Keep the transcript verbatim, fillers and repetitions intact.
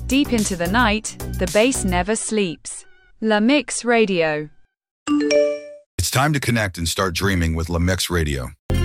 Deep into the night, the bass never sleeps. La Mix Radio. It's time to connect and start dreaming with La Mix Radio.